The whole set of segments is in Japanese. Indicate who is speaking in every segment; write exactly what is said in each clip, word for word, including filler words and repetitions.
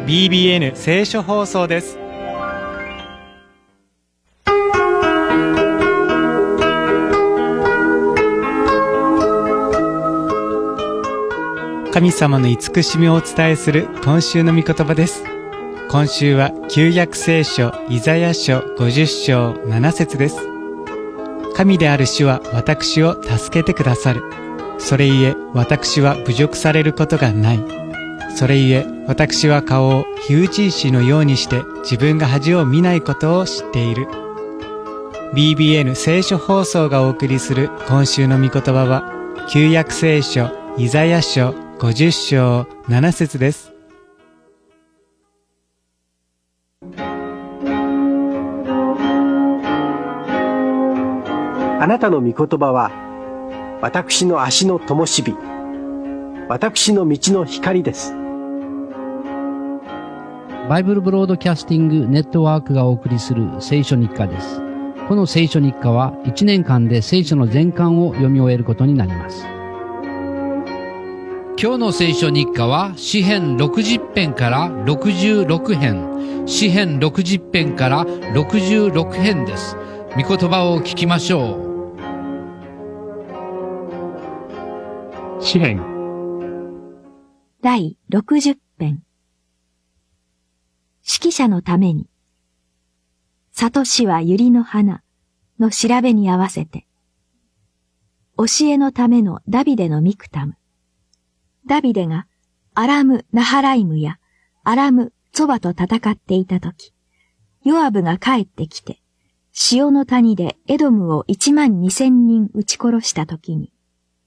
Speaker 1: ビービーエヌ 聖書放送です。神様の慈しみをお伝えする今週の御言葉です。今週は旧約聖書イザヤ書ごじゅっ章なな節です。神である主は私を助けてくださる。それゆえ私は侮辱されることがない。それゆえ私は顔を火打ち石のようにして自分が恥を見ないことを知っている。 ビービーエヌ 聖書放送がお送りする今週の御言葉は旧約聖書イザヤ書ごじゅっ章なな節です。
Speaker 2: あなたの御言葉は私の足の灯火、私の道の光です。
Speaker 3: バイブルブロードキャスティングネットワークがお送りする聖書日課です。この聖書日課はいちねんかんで聖書の全巻を読み終えることになります。今日の聖書日課は詩編ろくじゅっ編からろくじゅうろく編、詩編ろくじゅっ編からろくじゅうろく編です。御言葉を聞きましょう。
Speaker 2: 詩編
Speaker 4: 第ろくじゅっ編。指揮者のために、里しは百合の花の調べに合わせて、教えのためのダビデのミクタム。ダビデがアラム・ナハライムやアラム・ツォバと戦っていたとき、ヨアブが帰ってきて、塩の谷でエドムを一万二千人撃ち殺したときに、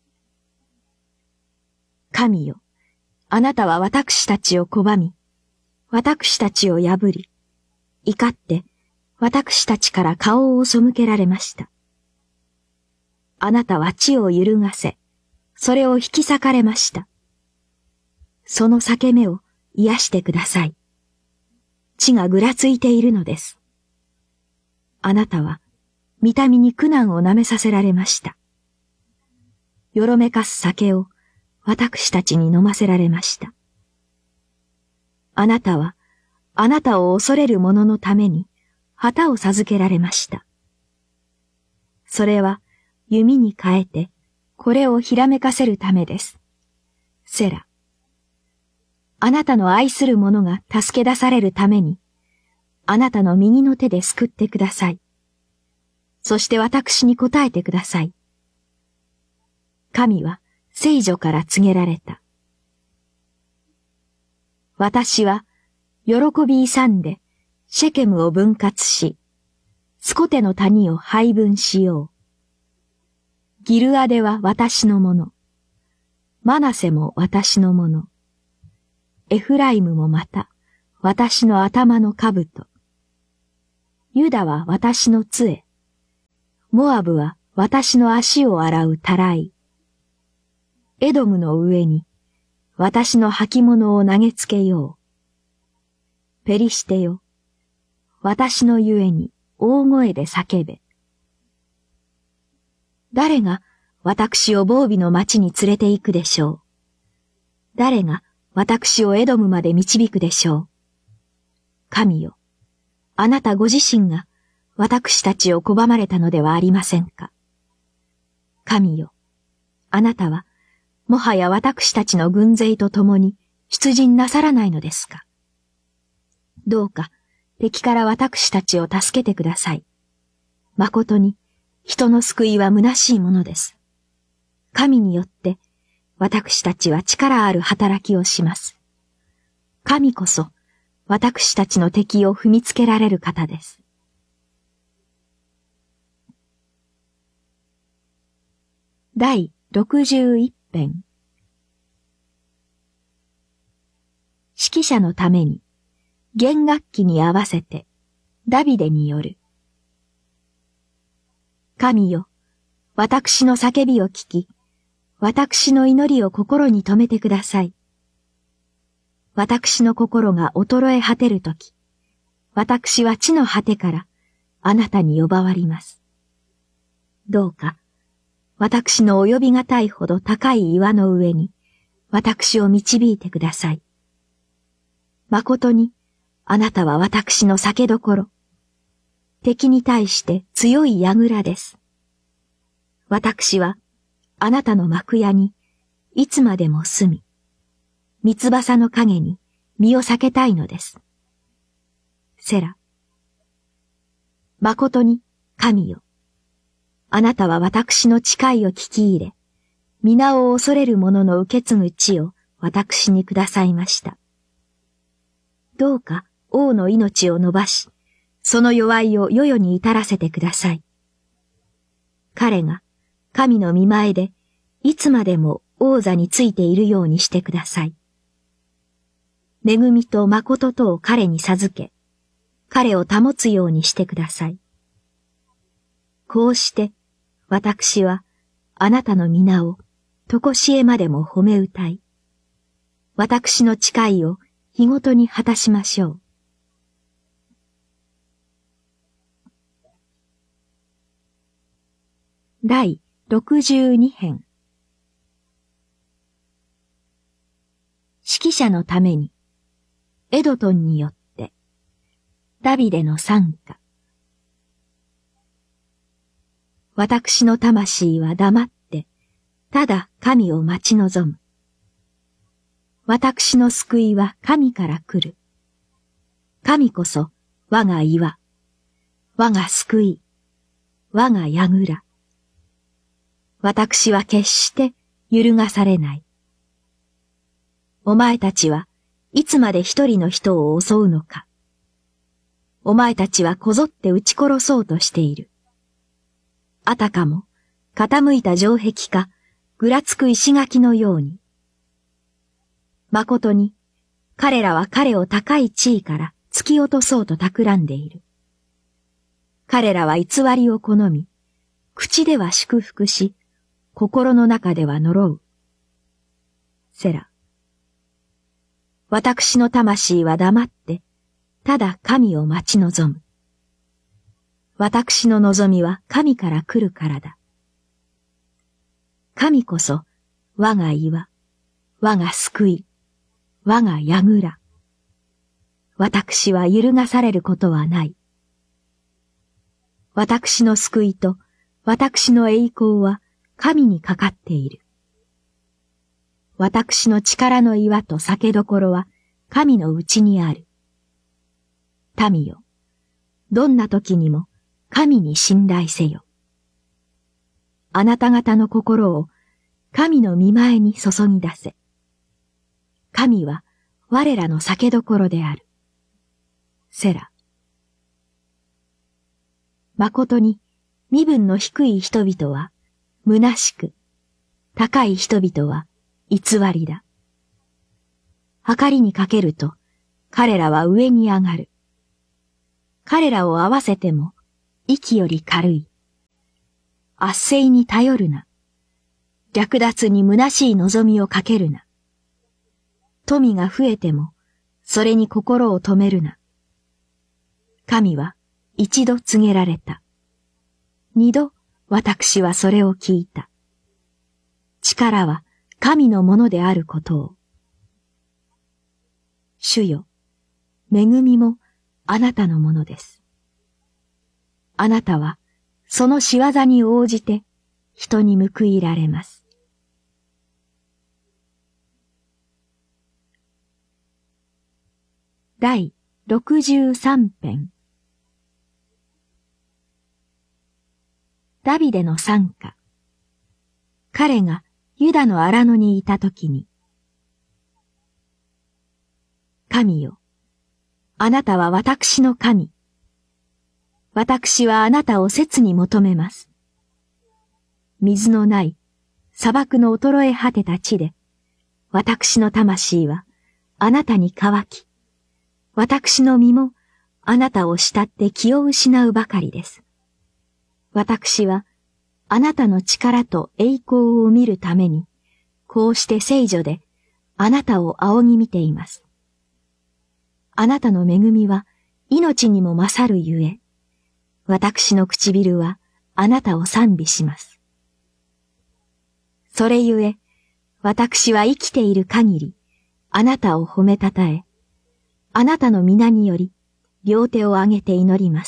Speaker 4: 神よ、あなたは私たちを拒み、私たちを破り、怒って私たちから顔を背けられました。あなたは地を揺るがせ、それを引き裂かれました。その裂け目を癒してください。地がぐらついているのです。あなたは、見た目に苦難を舐めさせられました。よろめかす酒を私たちに飲ませられました。あなたは、あなたを恐れる者のために旗を授けられました。それは弓に変えて、これをひらめかせるためです。セラ。あなたの愛する者が助け出されるために、あなたの右の手で救ってください。そして私に答えてください。神は聖女から告げられた。私は喜び勇んでシェケムを分割し、スコテの谷を配分しよう。ギルアデは私のもの。マナセも私のもの。エフライムもまた私の頭の兜。ユダは私の杖。モアブは私の足を洗うたらい。エドムの上に私の履物を投げつけよう。ペリシテよ、私のゆえに大声で叫べ。誰が私を防備の町に連れて行くでしょう。誰が私をエドムまで導くでしょう。神よ、あなたご自身が私たちを拒まれたのではありませんか。神よ、あなたはもはや私たちの軍勢と共に出陣なさらないのですか。どうか敵から私たちを助けてください。誠に人の救いは虚しいものです。神によって私たちは力ある働きをします。神こそ私たちの敵を踏みつけられる方です。第ろくじゅういち編。指揮者のために弦楽器に合わせてダビデによる。神よ、私の叫びを聞き、私の祈りを心に留めてください。私の心が衰え果てるとき、私は地の果てからあなたに呼ばわります。どうか、私の及びがたいほど高い岩の上に、私を導いてください。 誠に、あなたは私の酒どころ。敵に対して強い櫓です。私は、あなたの幕屋に、いつまでも住み、三翼の影に身を避けたいのです。セラ。誠に、神よ。あなたは私の誓いを聞き入れ、皆を恐れる者の受け継ぐ地を私にくださいました。どうか王の命を伸ばし、その弱いを世々に至らせてください。彼が神の御前でいつまでも王座についているようにしてください。恵みと誠とを彼に授け、彼を保つようにしてください。こうして私はあなたの皆をとこしえまでも褒め歌い、私の誓いを日ごとに果たしましょう。第ろくじゅうに編。指揮者のために、エドトンによって、ダビデの賛歌。私の魂は黙って、ただ神を待ち望む。私の救いは神から来る。神こそ我が岩、我が救い、我が櫓。私は決して揺るがされない。お前たちはいつまで一人の人を襲うのか。お前たちはこぞって撃ち殺そうとしている。あたかも傾いた城壁かぐらつく石垣のように。誠に彼らは彼を高い地位から突き落とそうと企んでいる。彼らは偽りを好み、口では祝福し、心の中では呪う。セラ。私の魂は黙って、ただ神を待ち望む。私の望みは神から来るからだ。神こそ我が岩、我が救い、我が櫓。私は揺るがされることはない。私の救いと私の栄光は神にかかっている。私の力の岩と酒どころは神のうちにある。民よ、どんな時にも神に信頼せよ。あなた方の心を神の御前に注ぎ出せ。神は我らの酒どころである。セラ。誠に身分の低い人々は虚しく、高い人々は偽りだ。計りにかけると彼らは上に上がる。彼らを合わせても息より軽い。圧政に頼るな。略奪に虚しい望みをかけるな。富が増えてもそれに心を止めるな。神は一度告げられた。二度私はそれを聞いた。力は神のものであることを。主よ、恵みもあなたのものです。あなたはその仕業に応じて人に報いられます。第ろくじゅうさん編。ダビデの賛歌。彼がユダの荒野にいたときに。神よ、あなたは私の神。私はあなたを切に求めます。水のない砂漠の衰え果てた地で、私の魂はあなたに乾き、私の身もあなたを慕って気を失うばかりです。私はあなたの力と栄光を見るために、こうして聖女であなたを仰ぎ見ています。あなたの恵みは命にも勝るゆえ、私の唇はあなたを賛美します。それゆえ、私は生きている限り、あなたを褒めたたえ、 あなたの皆により、両手を上げて祈ります。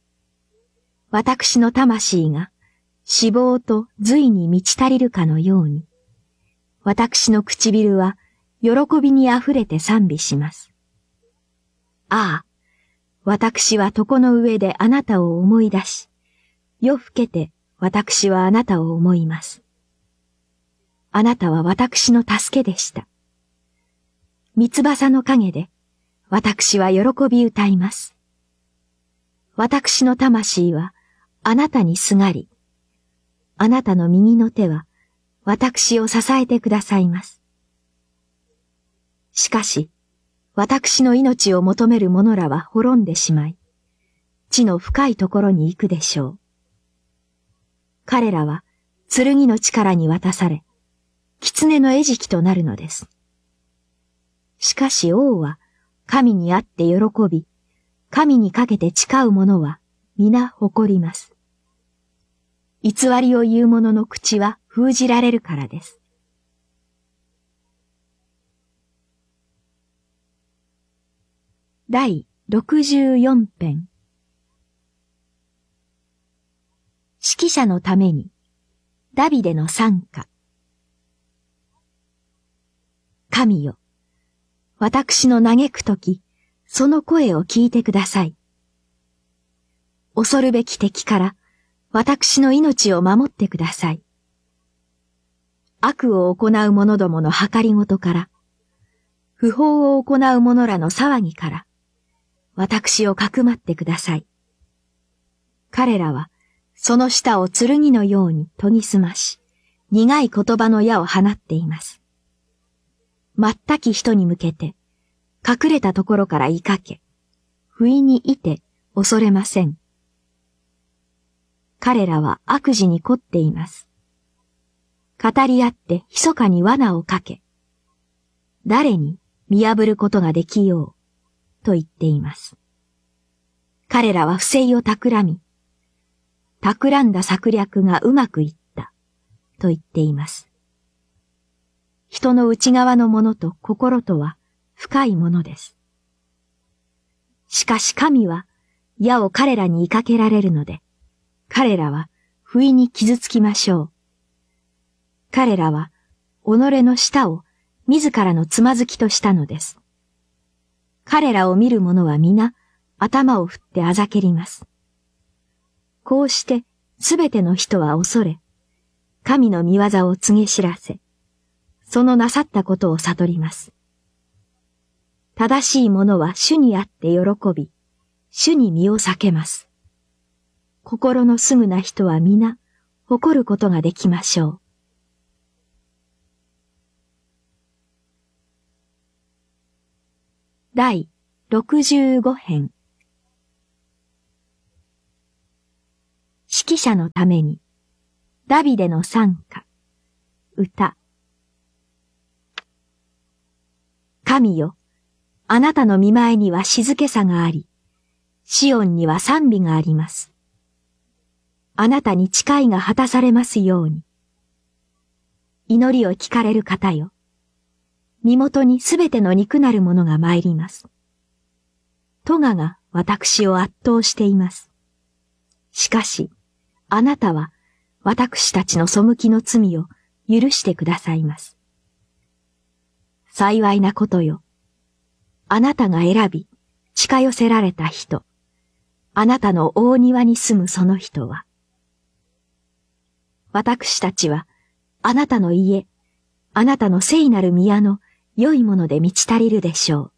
Speaker 4: 私の魂が脂肪と髄に満ち足りるかのように、私の唇は喜びにあふれて賛美します。ああ、私は床の上であなたを思い出し、夜更けて私はあなたを思います。あなたは私の助けでした。三翼の陰で私は喜び歌います。私の魂はあなたにすがり、あなたの右の手は私を支えてくださいます。しかし、私の命を求める者らは滅んでしまい、地の深いところに行くでしょう。彼らは剣の力に渡され、狐の餌食となるのです。しかし王は神にあって喜び、神にかけて誓う者は皆誇ります。偽りを言う者の口は封じられるからです。第ろくじゅうよん編。指揮者のために、ダビデの賛歌。神よ、私の嘆くとき、その声を聞いてください。恐るべき敵から、私の命を守ってください。悪を行う者どもの計りごとから、不法を行う者らの騒ぎから、私をかくまってください。彼らは、その舌を剣のように研ぎ澄まし、苦い言葉の矢を放っています。全き人に向けて、隠れたところから言いかけ、不意にいて恐れません。彼らは悪事に凝っています。語り合って密かに罠をかけ、誰に見破ることができよう、と言っています。彼らは不正を企み、企んだ策略がうまくいった、と言っています。人の内側のものと心とは深いものです。しかし神は矢を彼らにいかけられるので、彼らは不意に傷つきましょう。彼らは己の舌を自らのつまずきとしたのです。彼らを見る者は皆頭を振ってあざけります。こうしてすべての人は恐れ、神の御業を告げ知らせ、そのなさったことを悟ります。正しい者は主にあって喜び、主に身を避けます。心のすぐな人は皆誇ることができましょう。第ろくじゅうご編。指揮者のために、ダビデの賛歌、歌。神よ、あなたの御前には静けさがあり、シオンには賛美があります。あなたに誓いが果たされますように。祈りを聞かれる方よ。身元にすべての肉なるものが参ります。咎が私を圧倒しています。しかし、あなたは私たちの背きの罪を許してくださいます。幸いなことよ。あなたが選び、近寄せられた人、あなたの大庭に住むその人は、私たちは、あなたの家、あなたの聖なる宮の良いもので満ち足りるでしょう。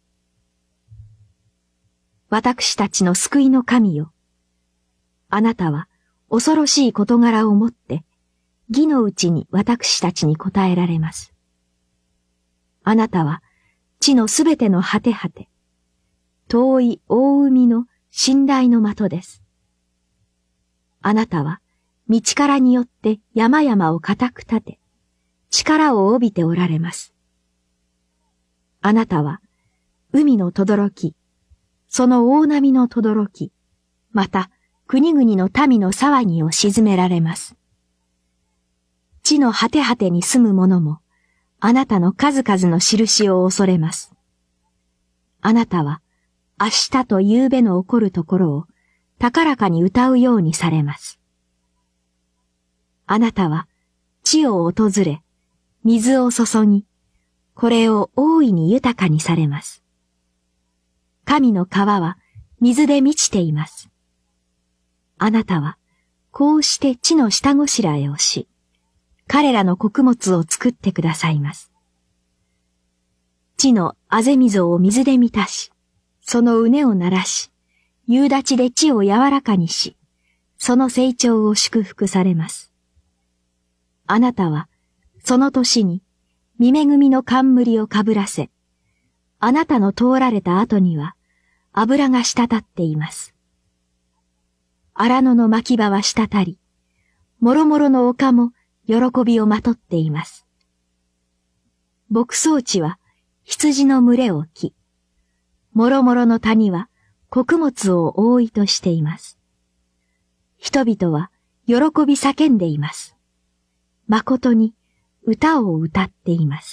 Speaker 4: 私たちの救いの神よ。あなたは恐ろしい事柄をもって、義のうちに私たちに答えられます。あなたは地のすべての果て果て、遠い大海の信頼の的です。あなたは道からによって山々を固く立て、力を帯びておられます。あなたは海の轟、その大波の轟、また国々の民の騒ぎを鎮められます。地の果て果てに住む者も、あなたの数々の印を恐れます。 あなたは明日と夕べの起こるところを高らかに歌うようにされます。あなたは地を訪れ、水を注ぎ、これを大いに豊かにされます。神の川は水で満ちています。あなたはこうして地の下ごしらえをし、彼らの穀物を作ってくださいます。地のあぜ溝を水で満たし、その畝を鳴らし、夕立で地を柔らかにし、その成長を祝福されます。あなたはその年に見恵みの冠をかぶらせ、あなたの通られた後には油が滴っています。荒野の牧場は滴り、もろもろの丘も喜びをまとっています。牧草地は羊の群れを着、もろもろの谷は穀物を覆いとしています。人々は喜び叫んでいます。誠に歌を歌っています。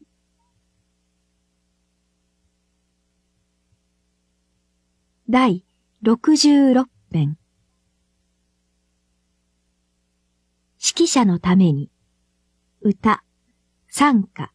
Speaker 4: 第ろくじゅうろく編。指揮者のために歌、賛歌。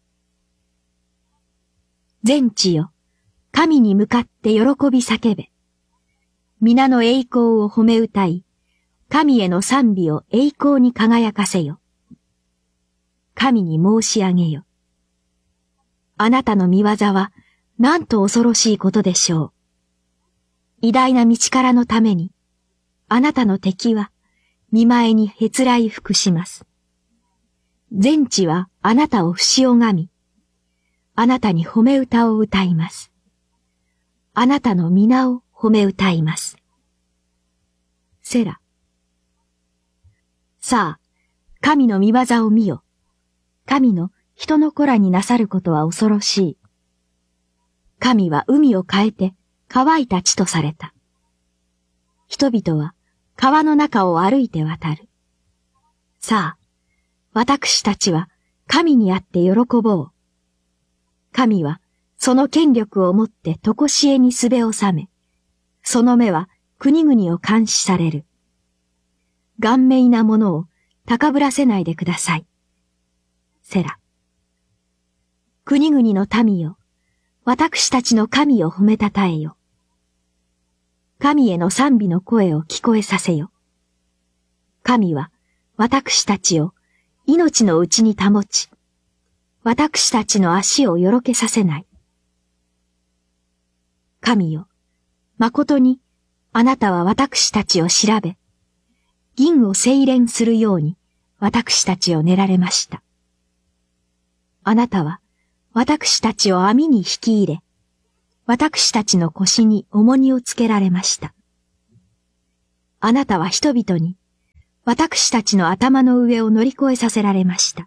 Speaker 4: 全地よ、神に向かって喜び叫べ。皆の栄光を褒め歌い、神への賛美を栄光に輝かせよ。神に申し上げよ。あなたの御業はなんと恐ろしいことでしょう。偉大な道からのために、あなたの敵は見前にへつらい服します。全地はあなたを節拝み、あなたに褒め歌を歌います。あなたの皆を褒め歌います。セラ。さあ、神の御業を見よ。神の人の子らになさることは恐ろしい。神は海を変えて乾いた地とされた。人々は川の中を歩いて渡る。さあ、私たちは神にあって喜ぼう。神はその権力をもってとこしえにすべを収め、その目は国々を監視される。顔面なものを高ぶらせないでください。セラ。国々の民よ、私たちの神を褒めたたえよ。神への賛美の声を聞こえさせよ。神は私たちを命のうちに保ち、私たちの足をよろけさせない。神よ、誠にあなたは私たちを調べ、銀を精錬するように私たちを練られました。あなたは私たちを網に引き入れ、私たちの腰に重荷をつけられました。あなたは人々に私たちの頭の上を乗り越えさせられました。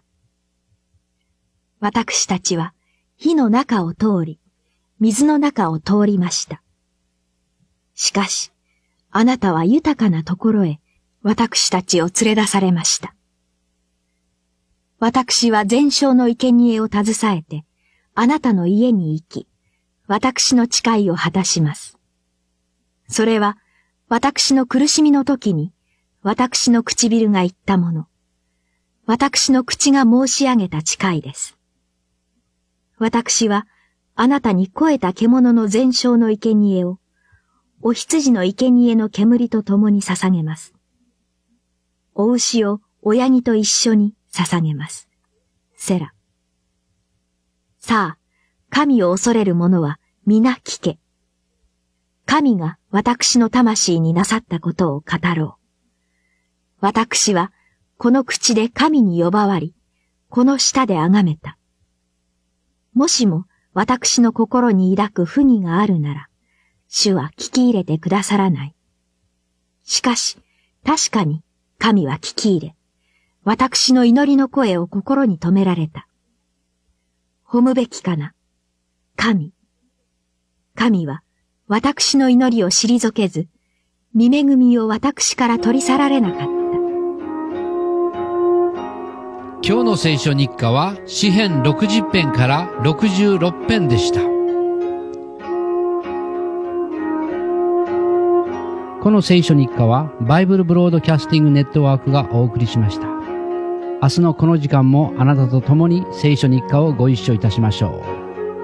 Speaker 4: 私たちは火の中を通り、水の中を通りました。しかし、あなたは豊かなところへ私たちを連れ出されました。私は全焼の生贄を携えて、あなたの家に行き、私の誓いを果たします。それは、私の苦しみの時に、私の唇が言ったもの。私の口が申し上げた誓いです。私は、あなたに肥えた獣の全焼の生贄を、お羊の生贄の煙と共に捧げます。お牛を親木と一緒に捧げます。セラ。さあ、神を恐れる者は皆聞け。神が私の魂になさったことを語ろう。私はこの口で神に呼ばわり、この舌で崇めた。もしも私の心に抱く不義があるなら、主は聞き入れてくださらない。しかし、確かに神は聞き入れ、私の祈りの声を心に留められた。褒むべきかな。神。神は私の祈りを退けず、御恵みを私から取り去られなかった。
Speaker 3: 今日の聖書日課は詩編ろくじゅっ編からろくじゅうろく編でした。 この聖書日課はバイブルブロードキャスティングネットワークがお送りしました。明日のこの時間もあなたと共に聖書日課をご一緒いたしましょう。